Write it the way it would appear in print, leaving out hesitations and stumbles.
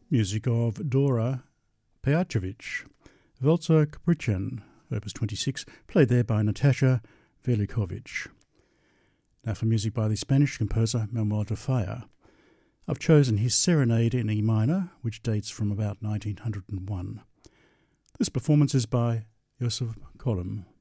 Music of Dora Pejacevic, Walzer Capriccian, Opus 26, played there by Natasha Velikovic. Now for music by the Spanish composer Manuel de Falla. I've chosen his Serenade in E minor, which dates from about 1901. This performance is by Joseph Kolem.